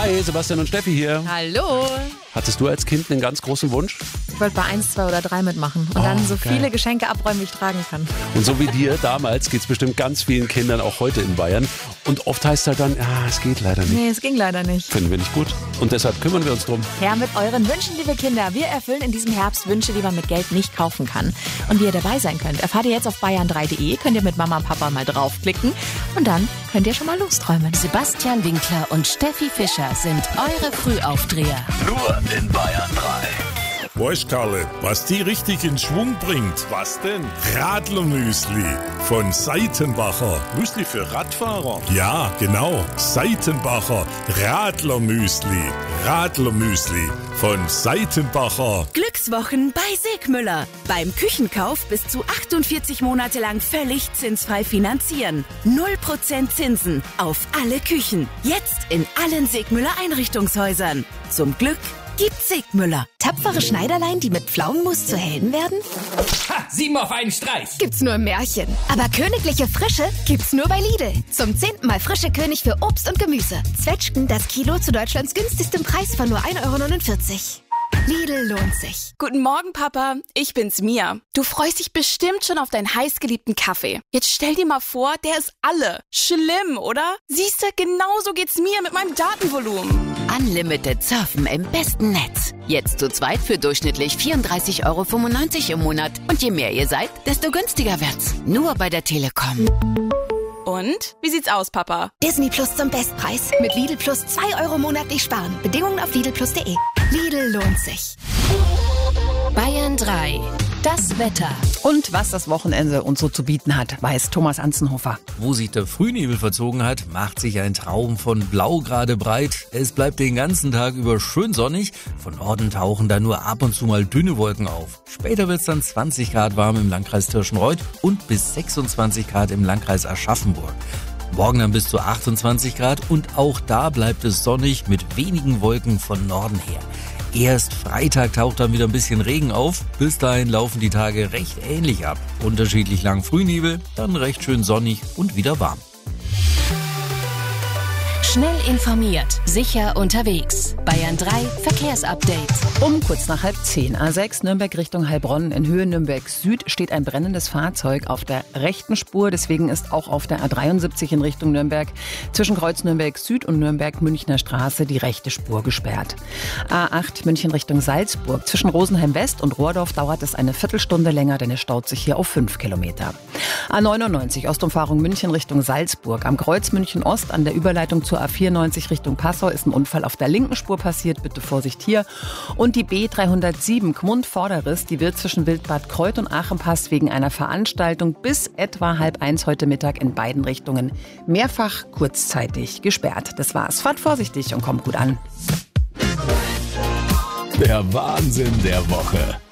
Hi, Sebastian und Steffi hier. Hallo. Hattest du als Kind einen ganz großen Wunsch? Ich wollte bei 1, 2 oder 3 mitmachen und dann so geil. viele Geschenke abräumen, wie ich tragen kann. Und so wie dir damals geht es bestimmt ganz vielen Kindern auch heute in Bayern. Und oft heißt es halt dann, es geht leider nicht. Nee, es ging leider nicht. Finden wir nicht gut. Und deshalb kümmern wir uns drum. Her mit euren Wünschen, liebe Kinder. Wir erfüllen in diesem Herbst Wünsche, die man mit Geld nicht kaufen kann. Und wie ihr dabei sein könnt, erfahrt ihr jetzt auf bayern3.de. Könnt ihr mit Mama und Papa mal draufklicken. Und dann könnt ihr schon mal losträumen. Sebastian Winkler und Steffi Fischer sind eure Frühaufdreher. Nur in Bayern 3. Weißt Karle, was die richtig in Schwung bringt? Was denn? Radlermüsli von Seitenbacher. Müsli für Radfahrer. Ja, genau. Seitenbacher Radlermüsli. Radlermüsli von Seitenbacher. Glückswochen bei Segmüller. Beim Küchenkauf bis zu 48 Monate lang völlig zinsfrei finanzieren. 0% Zinsen auf alle Küchen. Jetzt in allen Segmüller Einrichtungshäusern. Zum Glück gibt's Segmüller. Tapfere Schneiderlein, die mit Pflaumenmus zu Helden werden? Ha! 7 auf einen Streich. Gibt's nur im Märchen. Aber königliche Frische gibt's nur bei Lidl. Zum 10. Mal frische König für Obst und Gemüse. Zwetschgen das Kilo zu Deutschlands günstigstem Preis von nur 1,49 €. Lidl lohnt sich. Guten Morgen, Papa. Ich bin's, Mia. Du freust dich bestimmt schon auf deinen heißgeliebten Kaffee. Jetzt stell dir mal vor, der ist alle. Schlimm, oder? Siehste, genauso geht's mir mit meinem Datenvolumen. Unlimited Surfen im besten Netz. Jetzt zu zweit für durchschnittlich 34,95 € im Monat. Und je mehr ihr seid, desto günstiger wird's. Nur bei der Telekom. Und? Wie sieht's aus, Papa? Disney Plus zum Bestpreis. Mit Lidl Plus 2 € monatlich sparen. Bedingungen auf lidlplus.de. Lidl lohnt sich. Bayern 3. Das Wetter. Und was das Wochenende uns so zu bieten hat, weiß Thomas Anzenhofer. Wo sich der Frühnebel verzogen hat, macht sich ein Traum von Blau gerade breit. Es bleibt den ganzen Tag über schön sonnig. Von Norden tauchen da nur ab und zu mal dünne Wolken auf. Später wird es dann 20 Grad warm im Landkreis Tirschenreuth und bis 26 Grad im Landkreis Aschaffenburg. Morgen dann bis zu 28 Grad und auch da bleibt es sonnig mit wenigen Wolken von Norden her. Erst Freitag taucht dann wieder ein bisschen Regen auf. Bis dahin laufen die Tage recht ähnlich ab. Unterschiedlich lang Frühnebel, dann recht schön sonnig und wieder warm. Schnell informiert, sicher unterwegs. Bayern 3 Verkehrsupdate. Um kurz nach 9:30. A6 Nürnberg Richtung Heilbronn. In Höhe Nürnberg Süd steht ein brennendes Fahrzeug auf der rechten Spur. Deswegen ist auch auf der A73 in Richtung Nürnberg zwischen Kreuz Nürnberg Süd und Nürnberg-Münchner Straße die rechte Spur gesperrt. A8 München Richtung Salzburg. Zwischen Rosenheim West und Rohrdorf dauert es eine Viertelstunde länger, denn es staut sich hier auf 5 Kilometer. A99 Ostumfahrung München Richtung Salzburg. Am Kreuz München Ost an der Überleitung zur A94 Richtung Passau ist ein Unfall auf der linken Spur passiert. Bitte Vorsicht hier. Und die B307 Gmund-Vorderriss, die wird zwischen Wildbad Kreuth und Aachenpass wegen einer Veranstaltung bis etwa 12:30 heute Mittag in beiden Richtungen mehrfach kurzzeitig gesperrt. Das war's. Fahrt vorsichtig und kommt gut an. Der Wahnsinn der Woche.